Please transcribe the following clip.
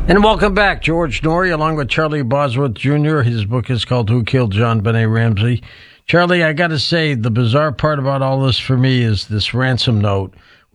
And welcome back, George Noory, along with Charlie Bosworth Jr. His book is called Who Killed John Benet Ramsey. Charlie, I got to say, the bizarre part about all this for me is this ransom note